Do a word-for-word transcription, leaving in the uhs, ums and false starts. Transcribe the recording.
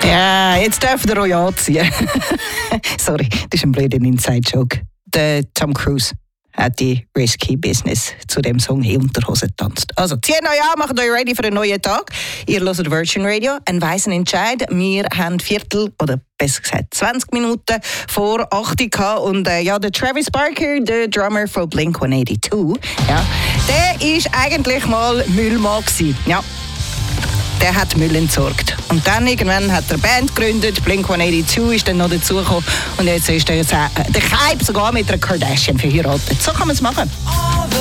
Ja, jetzt dürfen wir euch anziehen. Sorry, das ist ein blöder Inside-Joke. Der Tom Cruise hat die Risky Business zu dem Song in Unterhose getanzt. Also, zieht euch an, macht euch ready für einen neuen Tag. Ihr hört Virgin Radio, ein weißen Entscheid. Wir haben Viertel, oder besser gesagt zwanzig Minuten vor acht Uhr. Und äh, ja, der Travis Barker, der Drummer von Blink hundertzweiundachtzig, ja, der ist eigentlich mal Müllmann gewesen. Ja. Der hat Müll entsorgt. Und dann irgendwann hat er eine Band gegründet, Blink hundertzweiundachtzig ist dann noch dazugekommen. Und jetzt ist der, der Hype sogar mit einer Kardashian verheiratet. So kann man es machen.